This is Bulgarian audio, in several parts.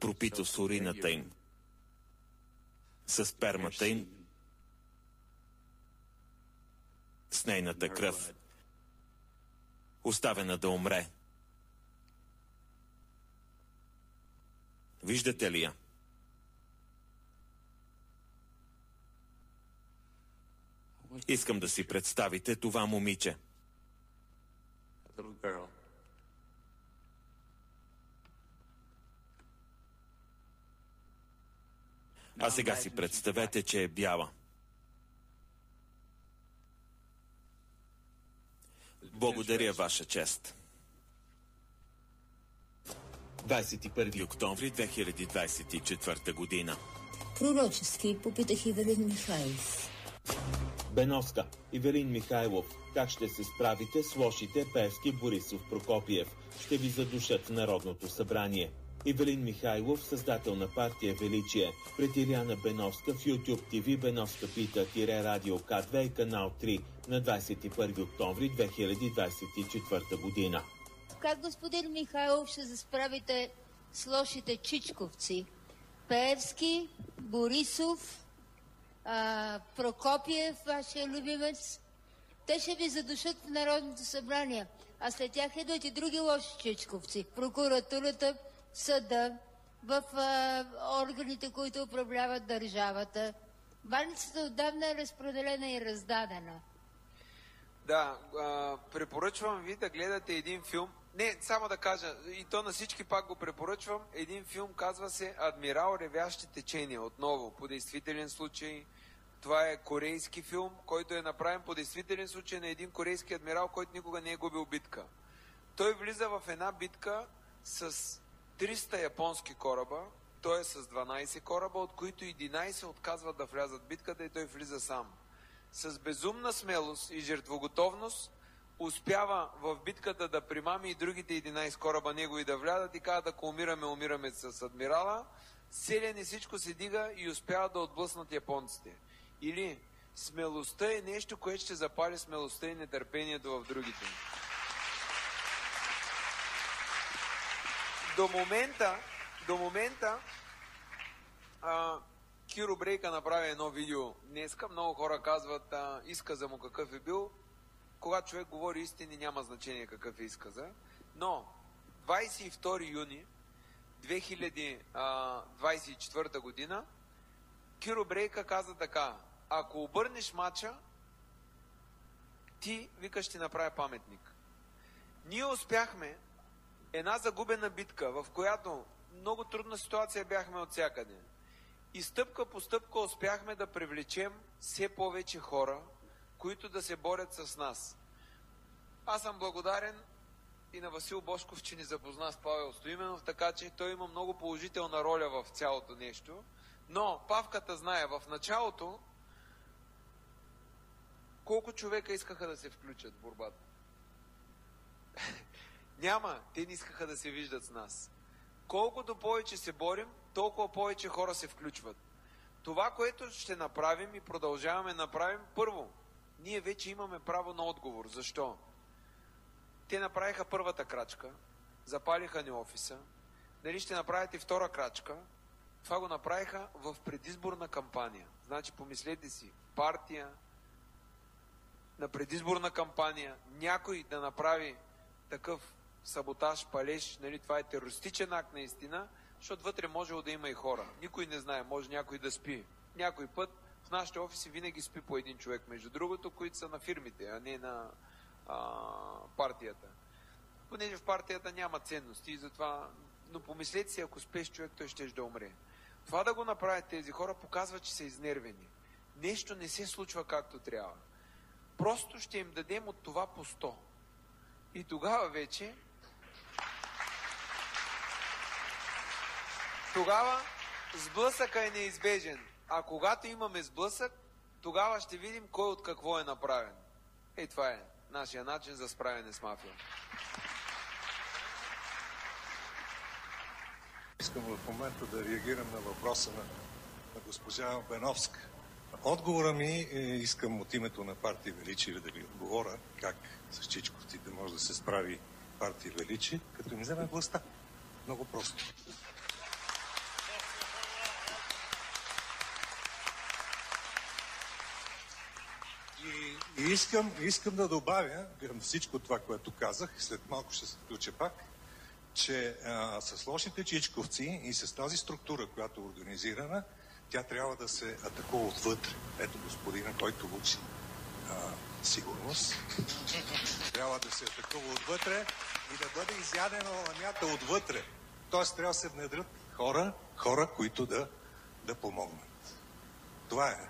пропито с урината им, с спермата им, с нейната кръв, оставена да умре. Виждате ли я? Искам да си представите това момиче. А сега си представете, че е бяла. Благодаря, Ваша чест. 21 октомври 2024 година. Пророчески попитах Ивелин Михайлов. Беновска, Ивелин Михайлов, как ще се справите с лошите Пеевски, Борисов, Прокопиев? Ще ви задушат в Народното събрание. Ивелин Михайлов, създател на партия Величие, пред Иляна Беновска в YouTube TV Беновска пита Радио К2 и канал 3 на 21 октомври 2024 година. Как, господин Михайлов, ще се справите с лошите чичковци? Пеевски, Борисов, Прокопиев, вашия любимец. Те ще ви задушат в Народното събрание, а след тях идват и други лоши чичковци. Прокуратурата, съда, в органите, които управляват държавата. Баницата отдавна е разпределена и раздадена. Да, препоръчвам ви да гледате един филм. Не, само да кажа, и то на всички пак го препоръчвам. Един филм казва се Адмирал ревящи течения. Отново, по действителен случай. Това е корейски филм, който е направен по действителен случай на един корейски адмирал, който никога не е губил битка. Той влиза в една битка с 300 японски кораба, той е с 12 кораба, от които 11 отказват да влязат в битката и той влиза сам. С безумна смелост и жертвоготовност успява в битката да примами и другите 11 кораба негови да влязат и казват, ако умираме, умираме с адмирала. Селен и всичко се дига и успява да отблъснат японците. Или смелостта е нещо, което ще запали смелостта и нетърпението в другите. До момента Киро Брейка направи едно видео днеска. Много хора казват изказа му какъв е бил. Когато човек говори истини, няма значение какъв е изказа. Но 22 юни 2024 година Киро Брейка каза така: ако обърнеш мача, ти, вика, ще направя паметник. Ние успяхме една загубена битка, в която много трудна ситуация бяхме от всякъде. И стъпка по стъпка успяхме да привлечем все повече хора, които да се борят с нас. Аз съм благодарен и на Васил Бошков, че ни запозна с Павел Стоименов, така че той има много положителна роля в цялото нещо. Но Павката знае, в началото колко човека искаха да се включат в борбата. Няма, те не искаха да се виждат с нас. Колкото повече се борим, толкова повече хора се включват. Това, което ще направим и продължаваме да направим, първо, ние вече имаме право на отговор. Защо? Те направиха първата крачка, запалиха ни офиса, нали ще направят и втора крачка. Това го направиха в предизборна кампания. Значи, помислете си, партия на предизборна кампания, някой да направи такъв саботаж, палеж, нали, това е терористичен акт наистина, защото вътре можело да има и хора. Никой не знае, може някой да спи. Някой път в нашите офиси винаги спи по един човек, между другото, които са на фирмите, а не на партията. Понеже в партията няма ценности и затова, но помислете си, ако спеш човек, той ще да умре. Това да го направят тези хора показва, че са изнервени. Нещо не се случва както трябва. Просто ще им дадем от това по 100. И тогава вече сблъсъка е неизбежен. А когато имаме сблъсък, тогава ще видим кой от какво е направен. Ей, това е нашия начин за справяне с мафия. Искам в момента да реагирам на въпроса на госпожа Беновска. Отговора ми искам от името на партия Величие да ви отговоря как с чичковците може да се справи партия Величие, като им вземе властта. Много просто. И искам да добавя към всичко това, което казах, след малко ще се включа пак, че с лошите чичковци и с тази структура, която е организирана, тя трябва да се атакува отвътре. Ето господина, който учи сигурност. Трябва да се атакува отвътре и да бъде изядена ламята отвътре. Тоест трябва да се внедрят хора, които да помогнат. Това е.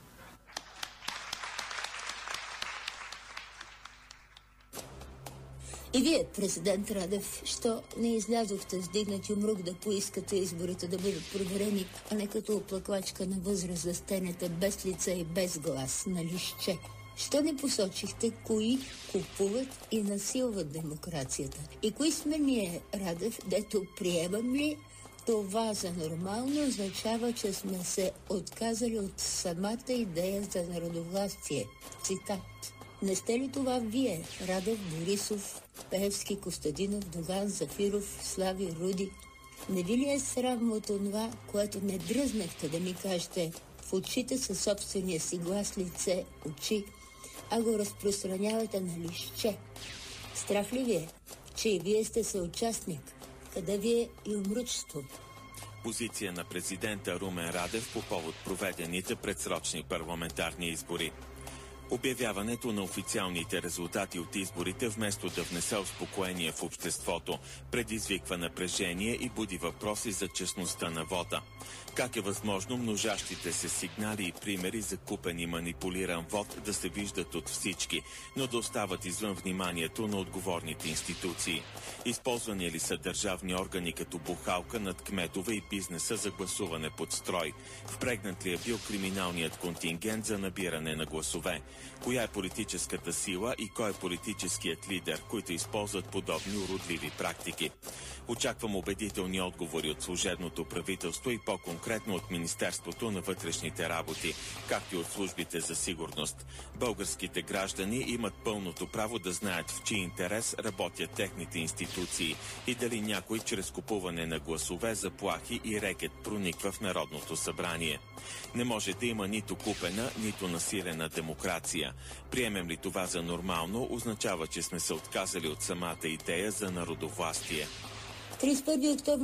И вие, президент Радев, що не излязохте с дигнат юмрук да поискате изборите да бъдат проверени, а не като оплаквачка на възраст да стенете без лице и без глас на листче? Що не посочихте кои купуват и насилват демокрацията? И кои сме ние, Радев, дето приемам ли това за нормално означава, че сме се отказали от самата идея за народовластие? Цитат. Не сте ли това вие, Радев, Борисов, Пеевски, Костадинов, Доган, Зафиров, Слави, Руди? Не ви ли е срам от това, което не дръзнахте да ми кажете в очите със собствения си глас, лице, очи, а го разпространявате на листче? Страх ли ви е, че и вие сте съучастник? Къде ви е юмручство? Позиция на президента Румен Радев по повод проведените предсрочни парламентарни избори. Обявяването на официалните резултати от изборите, вместо да внесе успокоение в обществото, предизвиква напрежение и буди въпроси за честността на вота. Как е възможно множащите се сигнали и примери за купен и манипулиран вод да се виждат от всички, но да остават извън вниманието на отговорните институции? Използвани ли са държавни органи като бухалка над кметове и бизнеса за гласуване под строй? Впрегнат ли е бил криминалният контингент за набиране на гласове? Коя е политическата сила и кой е политическият лидер, които използват подобни уродливи практики? Очаквам убедителни отговори от служебното правителство и по-конкретно от Министерството на вътрешните работи, както и от службите за сигурност. Българските граждани имат пълното право да знаят в чий интерес работят техните институции и дали някой чрез купуване на гласове, заплахи и рекет прониква в Народното събрание. Не може да има нито купена, нито насилена демокрация. Приемем ли това за нормално, означава, че сме се отказали от самата идея за народовластие. 31 октомври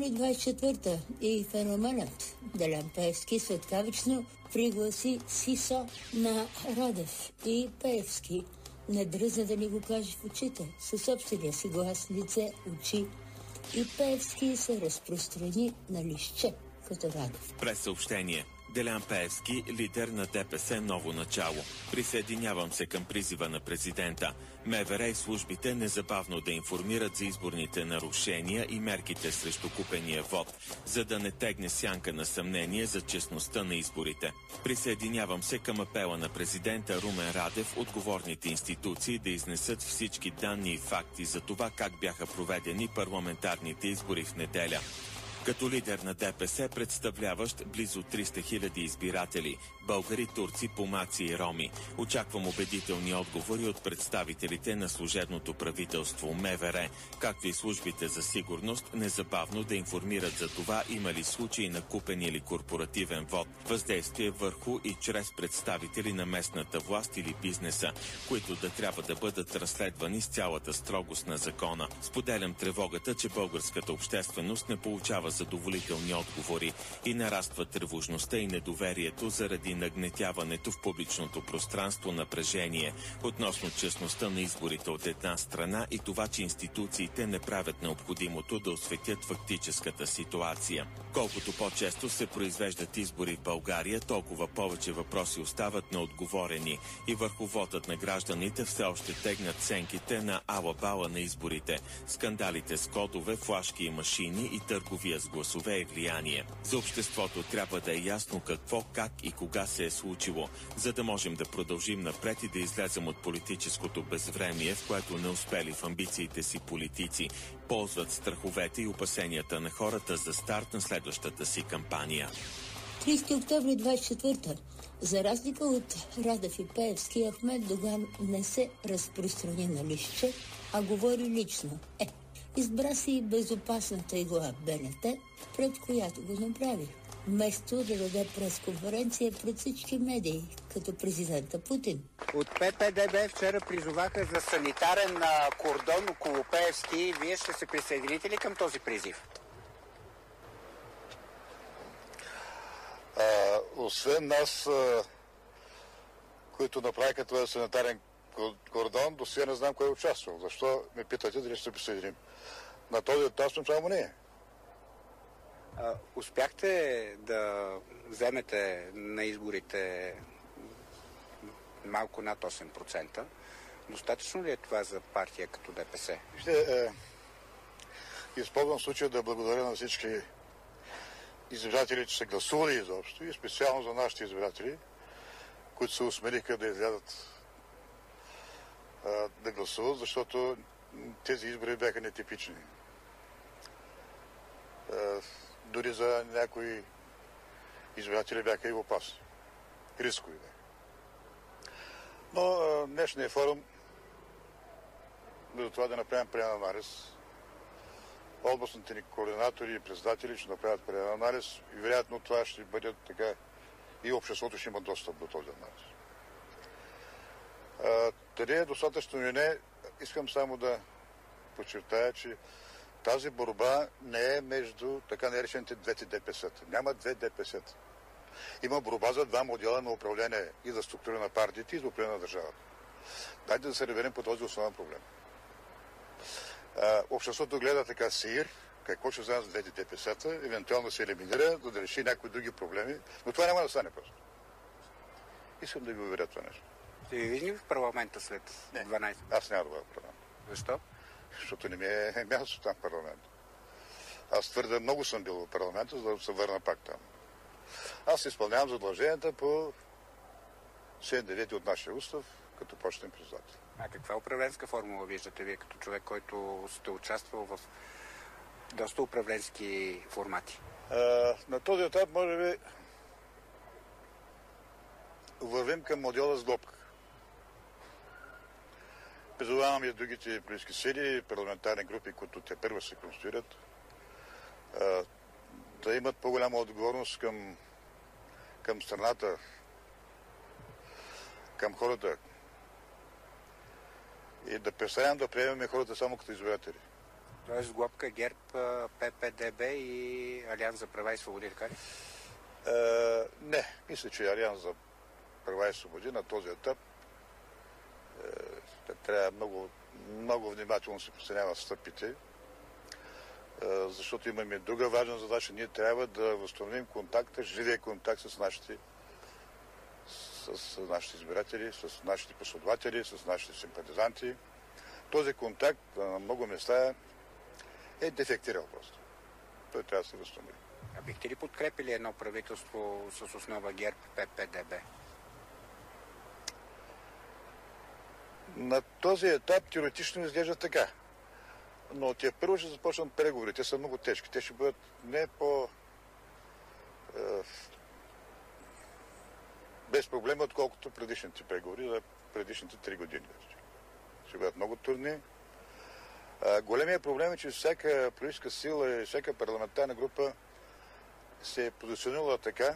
24 и феноменът Делян Пеевски светкавично пригласи СИСО на Радев и Пеевски. Не дръзна да ни го каже в очите, със собствения си глас, лице, очи. И Пеевски се разпространи на листче, като Радев. През съобщение. Делян Пеевски, лидер на ДПС Ново начало. Присъединявам се към призива на президента. МВР и службите незабавно да информират за изборните нарушения и мерките срещу купения вод, за да не тегне сянка на съмнение за честността на изборите. Присъединявам се към апела на президента Румен Радев, отговорните институции да изнесат всички данни и факти за това как бяха проведени парламентарните избори в неделя. Като лидер на ДПС, представляващ близо 300 000 избиратели, българи, турци, помаци и роми, очаквам убедителни отговори от представителите на служебното правителство МВР, както и службите за сигурност, незабавно да информират за това има ли случаи на купен или корпоративен вод, въздействие върху и чрез представители на местната власт или бизнеса, които да трябва да бъдат разследвани с цялата строгост на закона. Споделям тревогата, че българската общественост не получава задоволителни отговори и нараства тревожността и недоверието заради нагнетяването в публичното пространство напрежение относно честността на изборите от една страна и това, че институциите не правят необходимото да осветят фактическата ситуация. Колкото по-често се произвеждат избори в България, толкова повече въпроси остават неотговорени и върху вотът на гражданите все още тегнат сенките на ала-бала на изборите, скандалите с кодове, флашки и машини и търговия с гласове и влияние. За обществото трябва да е ясно какво, как и кога се е случило, за да можем да продължим напред и да излезем от политическото безвремие, в което не успели в амбициите си политици, ползват страховете и опасенията на хората за старт на следващата си кампания. 30 октомври 24. За разлика от Радев и Пеевски, Ахмед Доган не се разпространи на листче, а говори лично. Избра си безопасната игла БНТ, пред която го направи. вместо да даде пресконференция пред всички медии, като президента Путин. От ППДБ вчера призоваха за санитарен кордон около Пеевски. Вие ще се присъедините ли към този призив? Освен нас, които направиха този санитарен кордон, до сега не знам кой е участвал. Защо ме питате дали ще се присъединим? На този етап сме само ние. Успяхте да вземете на изборите малко над 8%. Достатъчно ли е това за партия като ДПС? Ще използвам случая да благодаря на всички избиратели, че са гласували изобщо и специално за нашите избиратели, които се осмелиха да излязат да гласуват, защото тези избори бяха нетипични. Дори за някои избиратели бяха и опасни. Рискови бяха. Но днешния форум за това да направим преден анализ. Областните ни координатори и председатели ще направят преден анализ и вероятно това ще бъде така и обществото ще има достъп до този анализ. Дали е достатъчно или не, искам само да подчертая, че тази борба не е между така наречените двете ДПС-та. Няма две ДПС-та. Има борба за два модела на управление и за структура на партиите и за управление на държавата. Дайте да се разберем по този основен проблем. Обществото гледа така сеир, какво ще вземат с двете ДПС-та, евентуално се елиминира, за да реши някои други проблеми, но това няма да стане просто. Искам да ви уверя това нещо. Ще ви видим в парламента след 12? Аз няма да бъда в парламента. Защо? Защото не ми е място там в парламента. Аз твърде много съм бил в парламента, за да се върна пак там. Аз изпълнявам задълженията по 7-9 от нашия устав, като почетен председател. А каква управленска формула виждате вие като човек, който сте участвал в доста управленски формати? На този етап, може би, вървим към модела с глобка. Призовавам и другите политически сили, парламентарни групи, които те първо се конституират, да имат по-голяма отговорност към страната, към хората и да престанем да приемем хората само като избиратели. Тоест глобка ГЕРБ, ППДБ и Алианс за права и свободи, така ли? Не, мисля, че Алианс за права и свободи на този етап трябва много, много внимателно се преценява стъпите, защото имаме друга важна задача. Ние трябва да възстановим контакта, живия контакт с нашите избиратели, с нашите последователи, с нашите симпатизанти. Този контакт на много места е дефектирал просто. Той трябва да се възстанови. А бихте ли подкрепили едно правителство с основа ГЕРБ, ППДБ? На този етап теоретично изглежда така. Но те първо ще започнат преговори. Те са много тежки. Те ще бъдат не по без проблема, отколкото предишните преговори за предишните 3 години. Ще бъдат много трудни. Големият проблем е, че всяка политическа сила и всяка парламентарна група се е позиционирала така,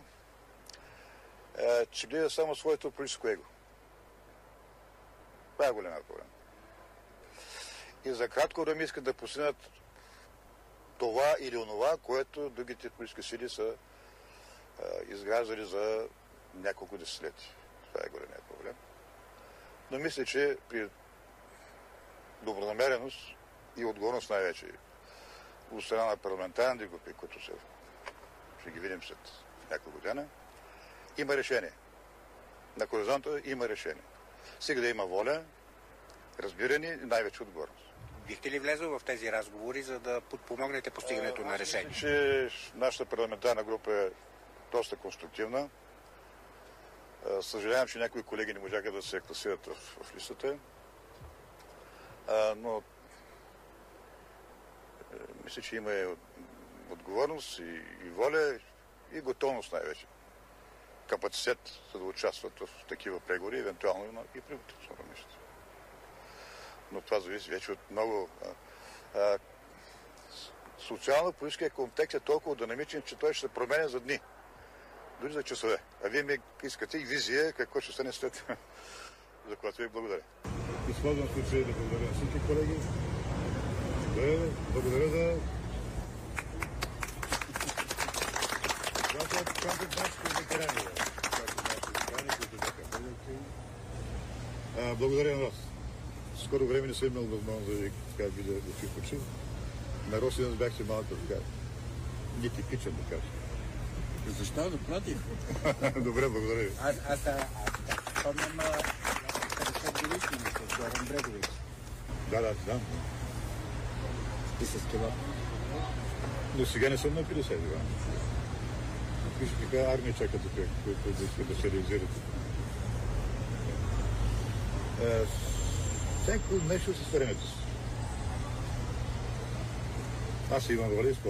че гледа само своето политическо его. Това е големият проблем. И за кратко време искат да постигнат това или онова, което другите политически сили са изграждали за няколко десетилетия. Това е големият проблем. Но мисля, че при добронамереност и отговорност най-вече от страна на парламентарните групи, които ще ги видим след няколко година, има решение. На хоризонта има решение. Сега да има воля, разбиране и най-вече отговорност. Бихте ли влезъл в тези разговори, за да подпомогнете постигането на решение? Мисля, че нашата парламентарна група е доста конструктивна. Съжалявам, че някои колеги не можаха да се класират в листата. Но мисля, че има и отговорност и воля и готовност най-вече. Капацитет, за да участват в такива преговори, евентуално и правителствено нещо. Но това зависи вече от много... Социално-политическия контекст е толкова динамичен, че той ще се променя за дни. дори за часове. А вие ми искате и визия какво ще стане след, за което ви благодаря. Използвам случая да благодаря на всички колеги. Да благодаря за благодаря на вас. Скоро време не съм имал възможност да ви видя очи в очи. На Росинас бяхте малко така нетипичен, да кажа. Защо да платих? Добре, благодаря ви. Аз спомням 50 годишни с Горан Брегович. Да, знам. И с това. Но сега не съм на 50 години. Вижте каква армия чака тук, които искат да се реализират. Всяко нещо с времето си. Аз имам роли,